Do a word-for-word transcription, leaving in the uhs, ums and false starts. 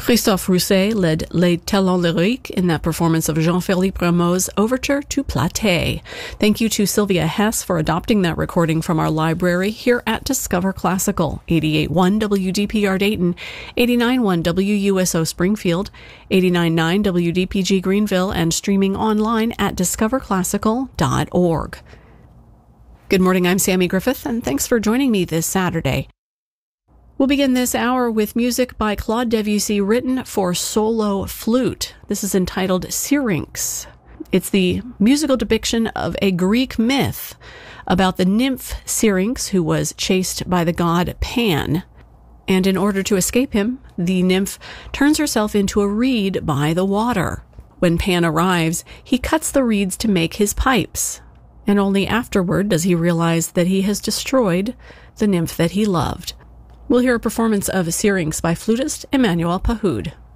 Christophe Rousset led Les Talents Lyriques in that performance of Jean-Philippe Rameau's Overture to Platée. Thank you to Sylvia Hess for adopting that recording from our library here at Discover Classical, eighty-eight point one W D P R Dayton, eighty-nine point one W U S O Springfield, eighty-nine point nine W D P G Greenville, and streaming online at discover classical dot org. Good morning, I'm Sammy Griffith, and thanks for joining me this Saturday. We'll begin this hour with music by Claude Debussy written for solo flute. This is entitled Syrinx. It's the musical depiction of a Greek myth about the nymph Syrinx, who was chased by the god Pan. And in order to escape him, the nymph turns herself into a reed by the water. When Pan arrives, he cuts the reeds to make his pipes. And only afterward does he realize that he has destroyed the nymph that he loved. We'll hear a performance of Syrinx by flutist Emmanuel Pahud.